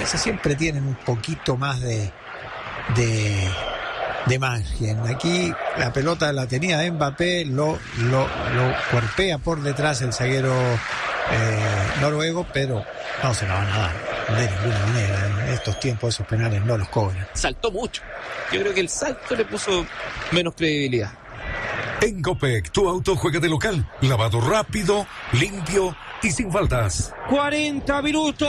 sorpresa siempre tienen un poquito más de margen. Aquí la pelota la tenía Mbappé, lo cuerpea por detrás el zaguero noruego, pero no se la van a dar de ninguna manera. En estos tiempos esos penales no los cobran. Saltó mucho. Yo creo que el salto le puso menos credibilidad. En Copec, tu auto juega de local. Lavado rápido, limpio y sin faltas. 40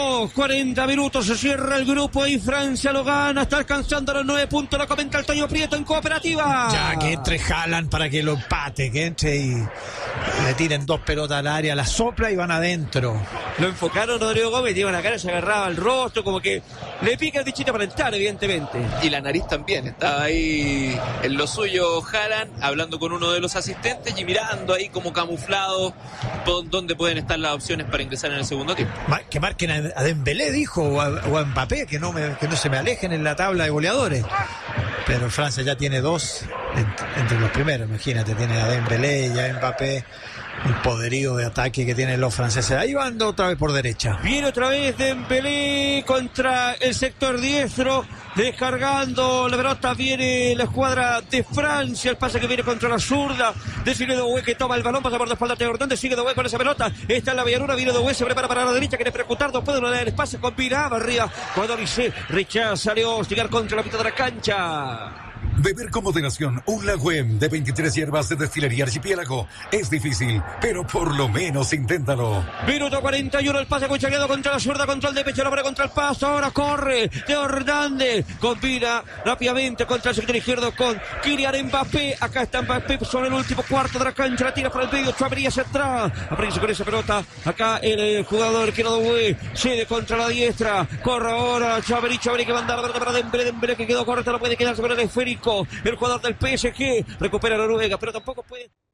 minutos, se cierra el grupo y Francia lo gana, está alcanzando los 9 puntos, lo comenta el Toño Prieto en Cooperativa. Ya, que entre Haaland para que lo empate, que entre y le tiren 2 pelotas al área, la sopla y van adentro. Lo enfocaron Rodrigo Gómez, lleva la cara, se agarraba el rostro, como que le pica el bichito para entrar, evidentemente. Y la nariz también, estaba ahí en lo suyo Haaland, hablando con uno de los asistentes y mirando ahí como camuflado dónde pueden estar las opciones para ingresar en el segundo tiempo. Que marquen a Dembélé, dijo, o a Mbappé, que no se me alejen en la tabla de goleadores. Pero Francia ya tiene 2 entre los primeros, imagínate, tiene a Dembélé y a Mbappé. Un poderío de ataque que tienen los franceses. Ahí van otra vez por derecha. Viene otra vez Dembélé contra el sector diestro, descargando la pelota. Viene la escuadra de Francia. El pase que viene contra la zurda de Sigue Doué, que toma el balón, pasa por la espalda de Hernández. Sigue Doué con esa pelota. Está en la villanura. Viene Doué, se prepara para la derecha. Quiere percutar. No puede dar el espacio. Combinaba arriba. Cuando Lisset rechaza, salió a hostigar contra la mitad de la cancha. Beber con moderación un Lagüem de 23 hierbas de destilería Archipiélago es difícil, pero por lo menos inténtalo. Minuto 41, el pase cuchagueado contra la zurda, control de pecho, la pared contra el paso, ahora corre Teo Hernández, combina rápidamente contra el sector izquierdo con Kylian Mbappé. Acá está Mbappé sobre el último cuarto de la cancha, la tira para el medio, Chouameni hacia atrás, aparece con esa pelota. Acá el jugador que no Doué cede contra la diestra, corre ahora Chouameni que manda la pelota para Dembélé que quedó correcta, no puede quedarse con el esférico. El jugador del PSG recupera a Noruega, pero tampoco puede.